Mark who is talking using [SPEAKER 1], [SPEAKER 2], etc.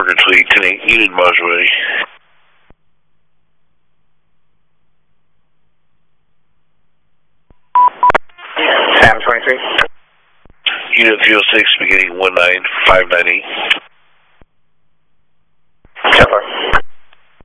[SPEAKER 1] Parker Tweed, 10-8, unit module.
[SPEAKER 2] Sam 23.
[SPEAKER 1] Unit 306, beginning 19598.